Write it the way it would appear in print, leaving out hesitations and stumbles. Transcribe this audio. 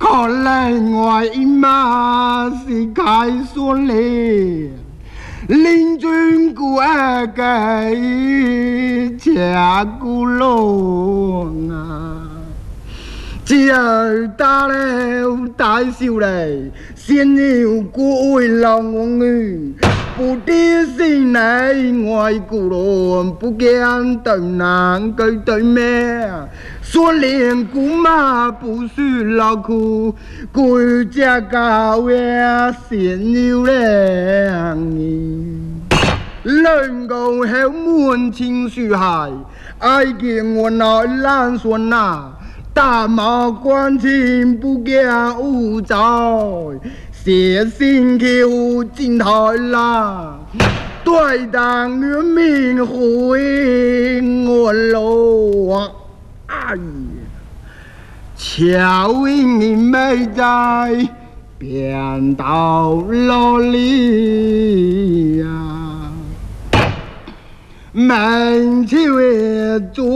看来我姨妈是开酸了，邻居姑个吃骨肉啊。只儿打了大手嘞，先要过为郎女，不知心内外骨肉，不见对男对对妹，说连姑妈不许劳苦，归家高呀先要嘞。人高后门情绪害，爱见我那烂孙呐。大马关情不见无灾，写信求进台啦，对当人民回我喽啊！哎呀，巧因没在变到哪里呀？满秋做。